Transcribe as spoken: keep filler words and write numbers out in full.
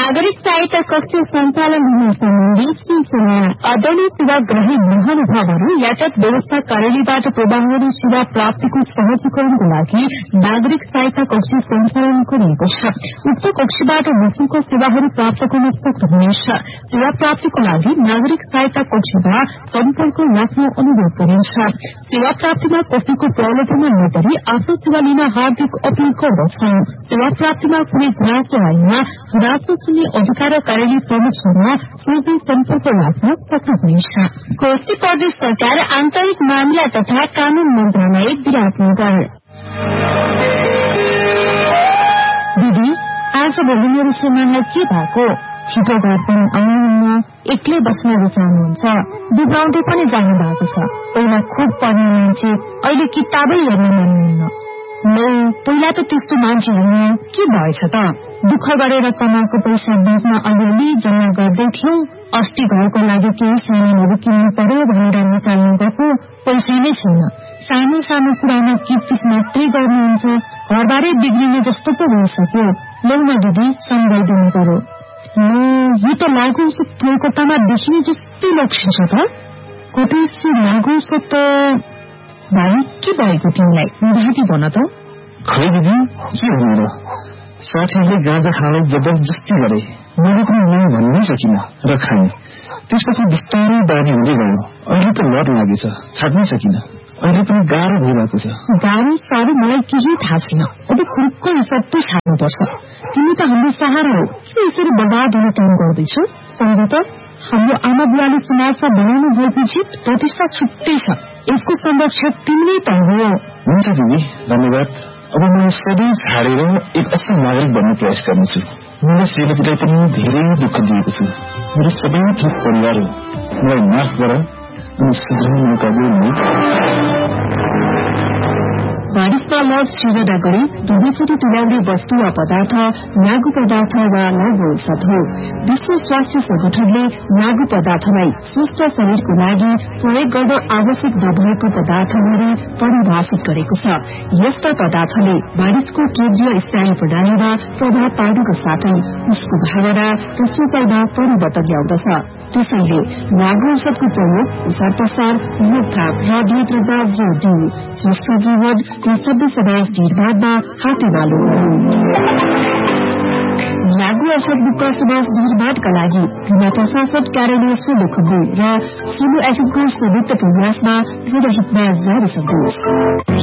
नागरिक सहायता कक्ष सञ्चालन हुने सम्बन्धी सूचना। आदरणीय सेवाग्राही महानुभावहरू, यातायात व्यवस्था कार्यालयबाट प्रवाहहरू सेवा प्राप्तिको सहजीकरणको लागि नागरिक सहायता कक्ष सञ्चालन गरिएको छ। उक्त कक्षबाट निशुल्क सेवाहरू प्राप्त गर्न सक्नुहुनेछ। सेवा प्राप्तिको लागि नागरिक सहायता कक्षमा सम्पर्क राख्न अनुरोध गरिन्छ। सेवा प्राप्तिमा कसैको प्रलोभनमा नपरी आफ्नो सेवा लिन हार्दिक अपील गर्दछौ। सेवा प्राप्तिमा कुनै गुनासो आएमा गुनासो सुन्ने अधिकार कार्यालय प्रमुखसँग सोझै सम्पर्क राख्न सक्नुहुनेछ। कोशी प्रदेश सरकार आन्तरिक मामिला तथा कानून मन्त्रालय विराटनगर। दिदी, आज भोलि मेरो श्रीमानलाई के भएको? छिटो घर पनि आउनुहुन्न, एक्लै बस्न रुचाउनुहुन्छ, बिगाउँदै पनि जानु भएको छ। पहिला खुब पढ्ने मान्छे, अहिले किताबै हेर्न मान्नुहुन्न। मै पहिला त त्यस्तो मान्छे हुनु, के भएछ त? दुःख गरेर कमाएको पैसा बाँच्न अलिअलि जम्मा गर्दै थियौं। अस्ति घरको लागि केही सामानहरू किन्नु पर्यो भनेर निकाल्नु गएको पैसा नै छैन। सानो सानो कुरामा किचकिच मात्रै गर्नुहुन्छ। घरबारै बिग्रिने जस्तो पो भइसक्यो। लौ न दिदी, सम्झाइदिनु पर्यो। यो त लागु औषध कोलकातामा देखिने जस्तै लक्षण छ त। कतै लागु औषध त भाइ, के भएको तिमीलाई? घाँटी भन त। खै दिदी, के हुनु र? साथीहरूले गाँजा खानलाई जबरजस्ती गरे। मैले पनि नै भन्नै सकिन र खाएँ। त्यसपछि बिस्तारै बानी हुँदै गयो। अहिले त लत लागेछ, छाड्नै सकिन। अहिले पनि गाह्रो भइरहेको छ। गाह्रो साह्रो मलाई केही थाहा छैन। अब खुर्को सबै छाड्नुपर्छ। तिमी त हाम्रो सहारा हो। के यसरी बर्बाद हुने काम गर्दैछौ? सम्झ त, हाम्रो आमा बुवाले समाजमा बनाउनु भएको जित प्रतिष्ठा छुट्टै छ। यसको संरक्षक तिमी नै त हो। हुन्छ दिदी, धन्यवाद। अब म सधैँ छाडेर एक असल नागरिक बन्ने प्रयास गर्नेछु। मलाई सेवाजीलाई पनि धेरै दुःख दिएको छु। मेरो सबै थोक परिवार हो। मलाई माफ गर अनि सुधार्ने मौका दिनु। बारिशमा लड सृजना गरी दुवैचोटि तुल्याउने वस्तु वा पदार्थ लागू पदार्थ वा लघु औषध हो। विश्व स्वास्थ्य संगठनले लागू पदार्थलाई स्वस्थ शरीरको लागि प्रयोग गर्न आवश्यक नभएको पदार्थ गरी परिभाषित गरेको छ। यस्ता पदार्थले मानिसको केन्द्रीय स्नायु प्रणालीमा प्रभाव पार्नुको साथै उसको भावना र सोचाइमा परिवर्तन ल्याउँदछ। त्यसैले लागू औषधको प्रयोग, प्रसार प्रसार, रोकथाम र नियन्त्रणमा जोड़ दिनु स्वस्थ जीवन र सभ्य समाज निर्माणमा हातेमालो हो। लागू औषध मुक्त समाज निर्माणका लागि जिल्ला प्रशासन कार्यालय सोलुखुम्बु र सोलु एफएमको संयुक्त प्रयासमा जनहितमा जारी सन्देश।